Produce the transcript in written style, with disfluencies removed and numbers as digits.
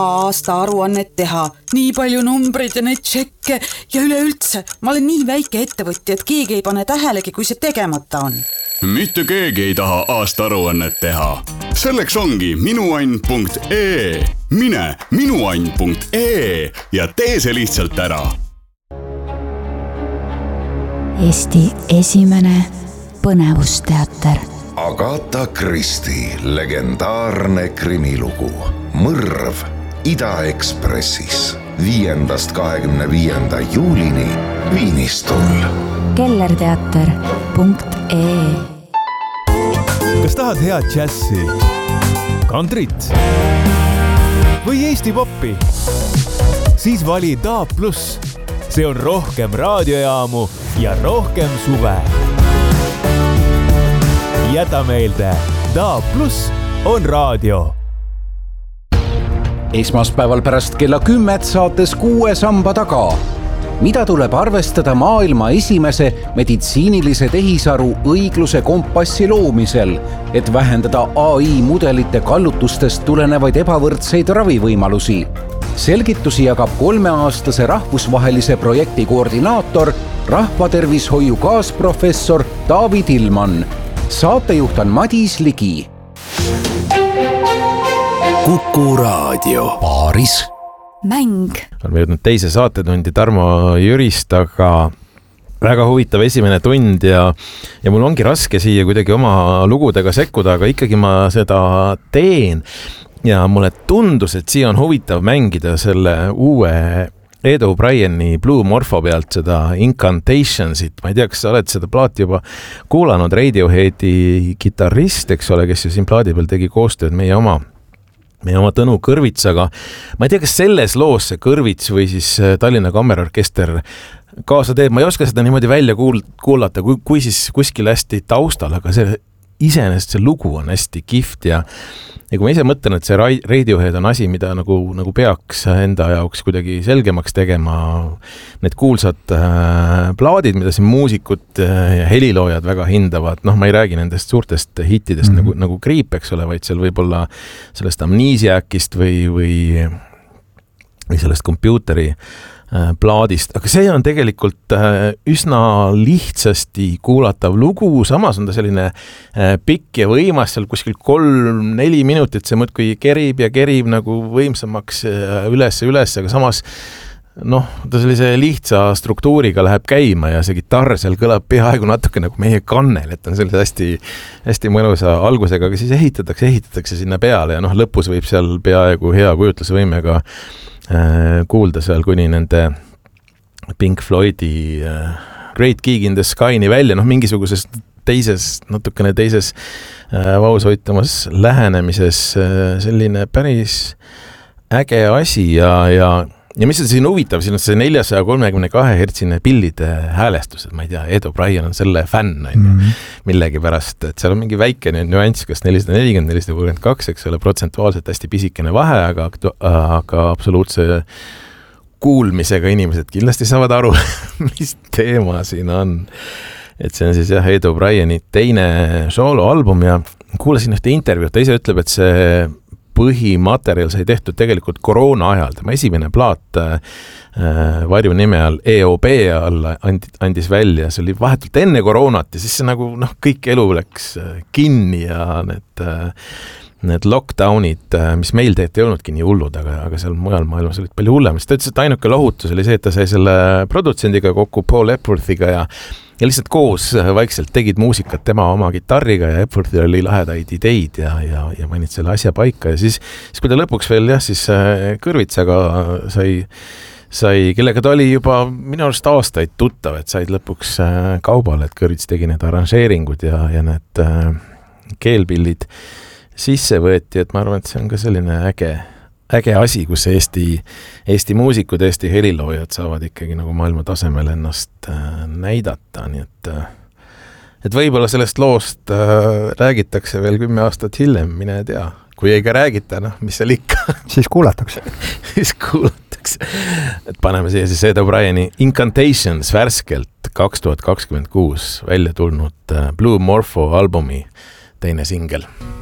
aastaaruannet teha, nii palju numbreid ja neid tšekke ja üleüldse. Ma olen nii väike ettevõtja, et keegi ei pane tähelegi, kui see tegemata on. Mitte keegi ei taha aastaaruannet teha. Selleks ongi minuann.ee. Mine minuann.ee ja tee see lihtsalt ära. Eesti esimene põnevusteater. Agatha Christie legendaarne krimilugu Mõrv Ida-Ekspressis 5.–25. juulini Viinistul. kellerteater.ee. Kas tahad head džässi, kantrit või Eesti poppi? Siis vali DAB+. See on rohkem raadiojaamu ja rohkem suve. Jäta meelde, DAB+ on raadio. Esmaspäeval pärast kella 10 saates 6 samba taga. Mida tuleb arvestada maailma esimese meditsiinilise tehisaru õigluse kompassi loomisel, et vähendada AI mudelite kallutustest tulenevaid ebavõrdseid ravivõimalusi? Selgitusi jagab 3-aastase rahvusvahelise projekti koordinaator, rahvatervishoiu kaasprofessor David Ilman. Saatejuht on Madis Ligi. Kuku Raadio. Paaris. Mäng. Oleme jõudnud teise saatetundi Tarmo Jürist, aga väga huvitav esimene tund ja mul ongi raske siia kuidagi oma lugudega sekkuda, aga ikkagi ma seda teen. Ja mulle tundus, et siia on huvitav mängida selle uue Ed O'Brieni Blue Morpho pealt seda Incantationsit. Ma ei tea, kas sa oled seda plaati juba kuulanud, Radioheadi kitarrist, eks ole, kes ju siin plaadi peal tegi koostööd meie oma Tõnu Kõrvitsaga. Ma ei tea, kas selles loos see Kõrvits või siis Tallinna Kammerorkester kaasa teeb. Ma ei oska seda niimoodi välja kuulata, kui siis kuskil hästi taustal, aga see iseenesest see lugu on hästi kihvt ja kui ma ise mõtlen, et see Radiohead on asi, mida nagu peaks enda jaoks kuidagi selgemaks tegema, need kuulsad plaadid, mida siin muusikud ja heliloojad väga hindavad, ma ei räägi nendest suurtest hittidest nagu Creep, eks ole, vaid seal võib-olla sellest Amnesiacist või sellest kompjuuteri plaadist, aga see on tegelikult üsna lihtsasti kuulatav lugu, samas on ta selline pikk ja võimas, seal kuskil 3-4 minutit see muudkui kerib nagu võimsamaks üles, aga samas ta sellise lihtsa struktuuriga läheb käima ja see kitarr seal kõlab peaaegu natuke nagu meie kannel, et on sellise hästi, hästi mõnusa algusega, aga siis ehitatakse sinna peale ja lõpus võib seal peaaegu hea kujutlusvõimega kuulda seal kuni nende Pink Floydi Great Gig in the Sky'ni välja, mingisuguses natukene teises vaushoitamas lähenemises selline päris äge asi ja mis on siin huvitav, siin on see 432 hertsine pillide häälestus, et ma ei tea, Ed O'Brien on selle fänn, millegi pärast, et seal on mingi väike nüanss, kas 440, 432, eks ole, protsentuaalselt hästi pisikene vahe, aga absoluutse kuulmisega inimesed kindlasti saavad aru, mis teema siin on. Et see on siis Ed O'Brieni teine sooloalbum ja kuulasin ühte intervjuud, ta ise ütleb, et see põhimaterjal sai tehtud tegelikult koroona ajal. Tema esimene plaat varju nime all EOB all andis välja. See oli vahetult enne koroonat ja siis see nagu kõik elu läks kinni ja need lockdownid, mis meil ei olnudki nii hullud, aga seal mujal maailmas olid palju hullem. Ta ütles, et ainuke lohutus oli see, et ta sai selle produtsendiga kokku Paul Epworthiga ja lihtsalt koos vaikselt tegid muusikat tema oma kitarriga ja Epworthil oli lahedaid ideid ja panid selle asja paika ja siis kui ta lõpuks veel siis Kõrvitsaga sai, kellega ta oli juba minu arust aastaid tuttav, et said lõpuks kaubale, et Kõrvits tegi need arranžeeringud ja need keelpillid sisse võeti, et ma arvan, et see on ka selline äge asi, kus Eesti muusikud, Eesti heliloojad saavad ikkagi nagu maailma tasemel ennast näidata, nii et võib-olla sellest loost räägitakse veel 10 aastat hiljem, mine tea. Kui ei ka räägita, mis seal ikka. Siis kuulatakse. Et paneme siia siis Ed O'Brieni Incantations värskelt 2026 välja tulnud Blue Morpho albumi teine singel.